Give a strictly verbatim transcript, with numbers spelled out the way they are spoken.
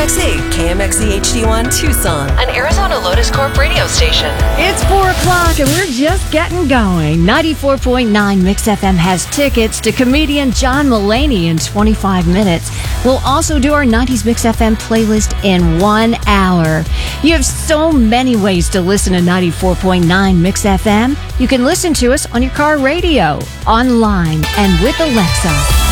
X E, K M X E H D one Tucson, an Arizona Lotus Corp radio station. It's four o'clock and we're just getting going. ninety-four point nine Mix F M has tickets to comedian John Mulaney in twenty-five minutes. We'll also do our nineties Mix F M playlist in one hour. You have so many ways to listen to ninety-four point nine Mix F M. You can listen to us on your car radio, online, and with Alexa.